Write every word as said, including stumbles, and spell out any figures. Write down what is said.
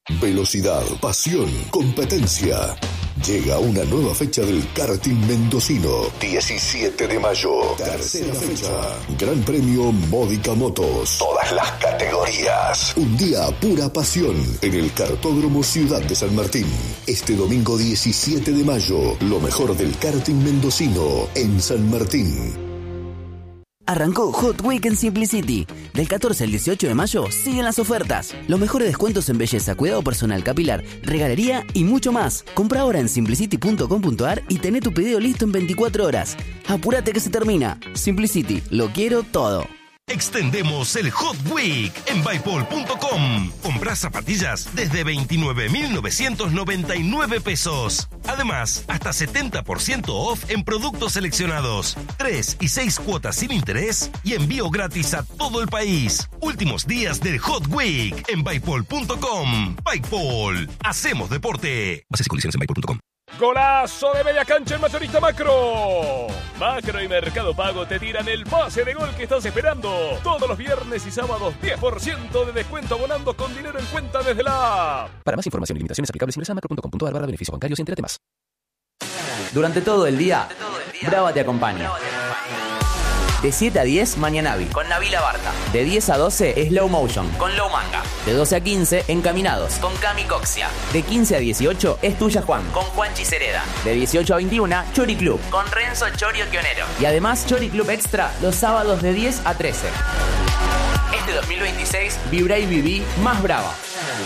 Velocidad, pasión, competencia. Llega una nueva fecha del karting mendocino. diecisiete de mayo. Tercera fecha. Gran Premio Módica Motos. Todas las categorías. Un día pura pasión en el Kartódromo Ciudad de San Martín. Este domingo diecisiete de mayo. Lo mejor del karting mendocino en San Martín. Arrancó Hot Week en Simplicity. Del catorce al dieciocho de mayo siguen las ofertas. Los mejores descuentos en belleza, cuidado personal, capilar, regalería y mucho más. Compra ahora en simplicity punto com punto a r y tené tu pedido listo en veinticuatro horas. Apúrate que se termina. Simplicity, lo quiero todo. Extendemos el Hot Week en Bypol punto com. Comprá zapatillas desde veintinueve mil novecientos noventa y nueve pesos. Además, hasta setenta por ciento off en productos seleccionados. Tres y seis cuotas sin interés y envío gratis a todo el país. Últimos días del Hot Week en Bypol punto com. Bypol, hacemos deporte. Bases y condiciones en Bypol punto com. ¡Golazo de media cancha en Mayorista Macro! Macro y Mercado Pago te tiran el pase de gol que estás esperando. Todos los viernes y sábados diez por ciento de descuento abonando con dinero en cuenta desde la app. Para más información y limitaciones aplicables ingresa a macro punto com punto a r barra beneficios bancarios y entérate más. Durante todo el día, Brava te acompaña. De siete a diez, Mañanavi, con Nabila Barta. De diez a doce, Slow Motion, con Low Manga. De doce a quince, Encaminados, con Cami Coxia. De quince a dieciocho, Es Tuya Juan, con Juanchi Cereda. De dieciocho a veintiuno, Chori Club, con Renzo Chorio Quionero. Y además, Chori Club Extra, los sábados de diez a trece. Este dos mil veintiséis, vibra y viví más brava.